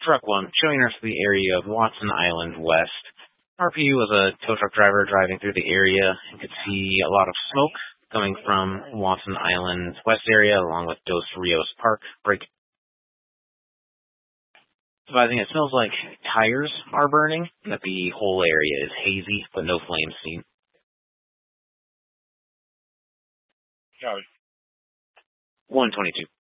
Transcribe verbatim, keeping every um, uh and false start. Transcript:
Truck one, showing us the area of Watson Island West. R P was a tow truck driver driving through the area and could see a lot of smoke coming from Watson Island West area along with Dos Rios Park. Break. Advising it smells like tires are burning, and that the whole area is hazy, but no flames seen. Copy. one twenty-two.